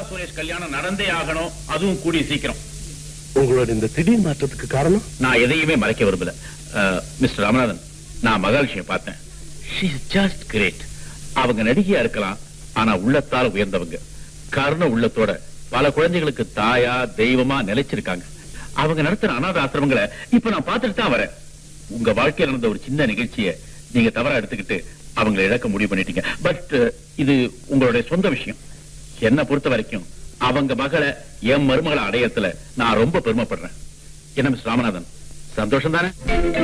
சுரேஷ் கல்யாணம் நடந்தே ஆகணும், அதுவும் கூடிய சீக்கிரம். உங்களோட இந்த திடீர் மாற்றத்துக்கு காரணம்? நான் எதையுமே மறைக்க விரும்பல மிஸ்டர் ராமநாதன். நான் மகாலட்சுமியை பார்த்தேன். She is just great. அவங்க நடிகையா இருக்கலாம், ஆனா உள்ளத்தால் உயர்ந்தவங்க. கருணை உள்ளத்தோட பல குழந்தைகளுக்கு தாயா தெய்வமா நிலைச்சிருக்காங்க. அவங்க நடத்துற அநாத ஆசிரமங்களை இப்ப நான் பார்த்துட்டு தான் வரேன். உங்க வாழ்க்கையில் நடந்த ஒரு சின்ன நிகழ்ச்சியை நீங்க தவறா எடுத்துக்கிட்டு அவங்களை இழக்க முடிவு பண்ணிட்டீங்க. பட் இது உங்களுடைய சொந்த விஷயம். என்ன பொறுத்த வரைக்கும் அவங்க மகளை என் மருமகளை அடையத்துல நான் ரொம்ப பெருமைப்படுறேன். என்ன மிஸ் ராமநாதன், சந்தோஷம் தானே?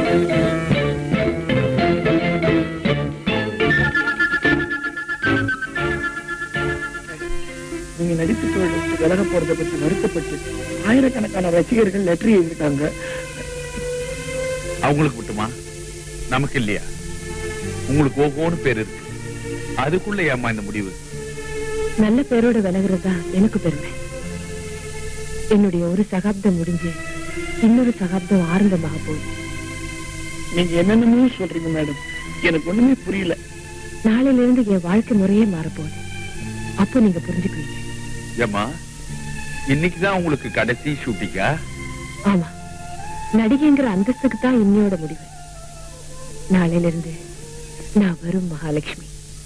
நீங்க நடிப்பு தொழிலுக்கு விலக போறதை பற்றி வருத்தப்பட்டு ஆயிரக்கணக்கான ரசிகர்கள் லெட்டர் எழுதிருக்காங்க. அவங்களுக்கு மட்டுமா, நமக்கு இல்லையா? உங்களுக்கு ஒவ்வொரு பேர் இருக்கு, அதுக்குள்ள ஏமா இந்த முடிவு? நல்ல பேரோட விலகிறதா எனக்கு பெருமை. என்னுடைய ஒரு சகாப்தம் முடிஞ்சு இன்னொரு சகாப்தம் ஆரம்பமாக போகுது. நீங்க என்னென்னமோ சொல்றீங்க மேடம், எனக்கு ஒண்ணுமே புரியல. நாளையில இருந்து என் வாழ்க்கை முறையே மாறப்போகுது. அப்போ நீங்க புரிஞ்சுக்குவீங்க. ஏமா, இன்னைக்குதான் உங்களுக்கு கடைசி ஷூட்டிங்கா? ஆமா, நடிகைங்கிற அந்தஸ்துக்கு தான் இன்னையோட முடிவு. நாளையில இருந்து நான் வரும் மகாலட்சுமி.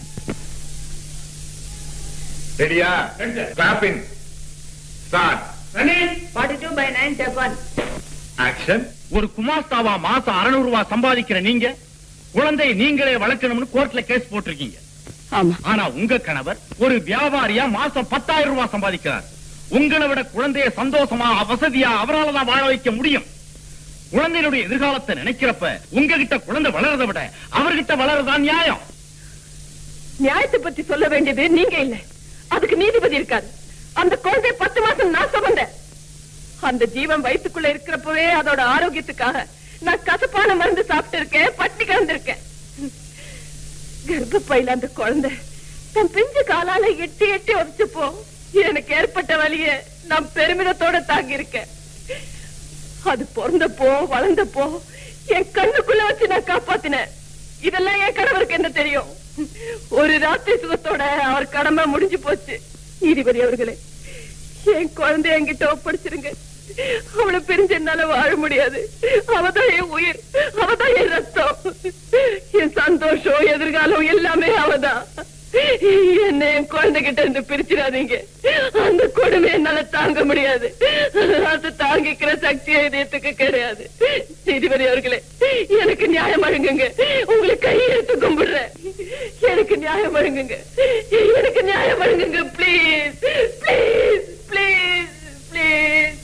ரெடியா? Stopping. Start. Running 42/9 take 1. Action. ஒரு குமாஸ்தாவா மாசம் 600 ரூபாய் சம்பாதிக்கிற நீங்க குழந்தை நீங்களே வளர்க்கணும்னு கோர்ட்ல கேஸ் போட்டிருக்கீங்க. ஆமா, ஆனா உங்க கணவர் ஒரு வியாபாரியா மாசம் 10,000 ரூபாய் சம்பாதிக்கிறார். உங்களை விட குழந்தைய சந்தோஷமா வசதியா அவரால்தான் வாழ வைக்க முடியும். குழந்தையுடைய எதிர்காலத்தை நினைக்கிறப்ப உங்ககிட்ட குழந்தை வளர்றதை விட அவர்கிட்ட வளர்றதான் நியாயம். நியாயத்தை பத்தி சொல்ல வேண்டியது நீங்க இல்ல, அதுக்கு நீதிபதி இருக்காரு. அந்த குழந்தை 10 மாசம் நான் சுமந்தேன். அந்த ஜீவன் வயிற்றுக்குள்ள இருக்கிறப்பவே அதோட ஆரோக்கியத்துக்காக நான் கசப்பான மருந்து சாப்பிட்டு இருக்கேன், பட்டி கிடந்திருக்கேன். கர்ப்பப்பையில அந்த குழந்தை தன் பிஞ்சு காலால எட்டி எட்டி உதச்சப்போ எனக்கு ஏற்பட்ட வலிய நான் பெருமிதத்தோட தாங்கி இருக்கேன். அது பிறந்தப்போ வளர்ந்தப்போ என் கண்ணுக்குள்ள வச்சு நான் காப்பாத்தினேன். இதெல்லாம் என் கணவருக்கு என்ன தெரியும்? ஒரு ராத்திரி சுகத்தோட அவர் கடமை முடிஞ்சு போச்சு. நீதிபதி அவர்களே, என் குழந்தை என்கிட்ட ஒப்படைச்சிருங்க. அவளை பிரிஞ்சு என்னால வாழ முடியாது. அவதான் என் உயிர், அவதான் என் ரத்தம், என் சந்தோஷம், எதிர்காலம் எல்லாமே அவதான். என்ன என் குழந்தைகிட்ட இருந்து பிரிச்சிடாதீங்க. அந்த கொடுமை என்னால தாங்க முடியாது. அது தாங்கிக்கிற சக்தி இதயத்துக்கு கிடையாது. நீதிபதி அவர்களே, எனக்கு நியாயம் வழங்குங்க. உங்களுக்கு கையெழுத்து கும்பிடுறேன். எனக்கு நியாயம் வழங்குங்க, எனக்கு நியாயம் வழங்குங்க. Please please please please.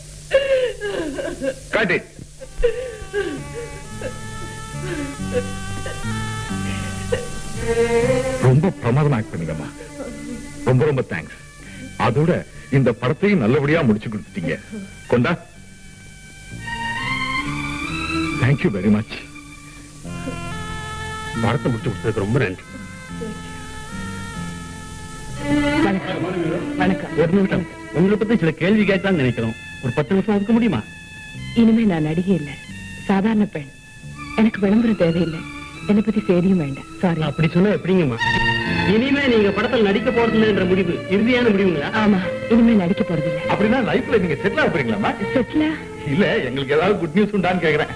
Cut it. ரொம்ப பிரமாதமா ஆக்ட் பண்ணீங்கம்மா. ரொம்ப ரொம்ப தேங்க்ஸ். அதோட இந்த படத்தையும் நல்லபடியா முடிச்சு கொடுத்துட்டீங்க. கொண்டா. Thank you very much. படத்தை முடிச்சு கொடுத்ததுக்கு ரொம்ப நன்றி. வணக்கம். ஒரு நிமிஷம், உங்களை பத்தி சில கேள்வி கேட்கலாம்னு நினைக்கிறோம். ஒரு 10 நிமிஷம் ஒதுக்க முடியுமா? இனிமே நான் நடிகை இல்ல, சாதாரண பெண். எனக்கு விளம்பரம் தேவையில்லை, என்னை பத்தி செய்தியும் வேண்டாம். சாரி. அப்படி சொன்னா எப்படிங்கம்மா? இனிமே நீங்க படத்தில் நடிக்க போறதில்லைன்ற முடிவு இறுதியான முடிவுங்களா? ஆமா, இனிமே நடிக்க போறதில்லை. அப்படின்னா லைஃப்ல நீங்க செட்டில் ஆக போறீங்களாமா? செட்டிலா? இல்ல, எங்களுக்கு ஏதாவது குட் நியூஸ் உண்டான்னு கேக்குறேன்.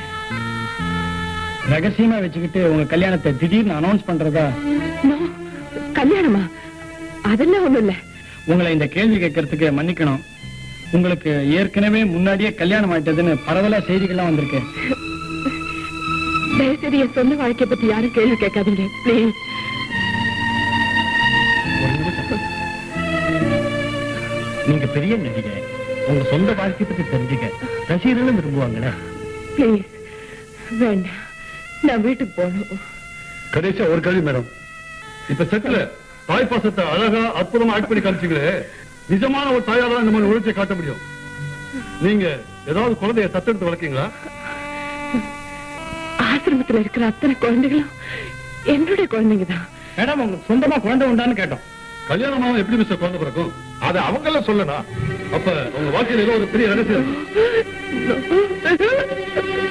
ரகசியமா வச்சுக்கிட்டு உங்க கல்யாணத்தை திடீர்னு அனௌன்ஸ் பண்றதா? கல்யாணமா? அதெல்லாம் ஒண்ணும் இல்ல. உங்களை இந்த கேள்வி கேட்கறதுக்கு மன்னிக்கணும். உங்களுக்கு ஏற்கனவே முன்னாடியே கல்யாணம் ஆயிட்டதுன்னு பரவலா செய்திகள்லாம் வந்திருக்கு. தயவுசெய்து என் சொந்த வாழ்க்கையை பத்தி யாரும் கேள்வி கேட்காதீங்க பிளீஸ். நீங்க பெரிய நடிகை, உங்க சொந்த வாழ்க்கை பத்தி தெரிஞ்சுக்க ரசிகர்களும் விரும்புவாங்களே. பிளீஸ் வேண்டாம், நான் வீட்டுக்கு போகணும். கடைசியா ஒரு கேள்வி மேடம். இப்ப செட்ல தாய் பாசத்தை அழகா அற்புதமா ஆக்ட் பண்ணி காமிச்சீங்களே, நிஜமான ஒரு தாயால இந்த மாதிரி உழைச்சை காட்ட முடியும். நீங்க ஏதாவது குழந்தைய தத்தெடுத்து வளர்க்கீங்களா? ஆசிரமத்துல இருக்கிற அத்தனை குழந்தைகளும் என்னுடைய குழந்தைங்க தான். மேடம், உங்களுக்கு சொந்தமா குழந்தை உண்டான்னு கேட்டோம். கல்யாணமாவும் எப்படி மிஸ்டர் குழந்தை பிறக்கும்? அதை அவங்கள சொல்லணும். அப்ப உங்க வாழ்க்கையில ஏதோ ஒரு பெரிய ரகசியம்.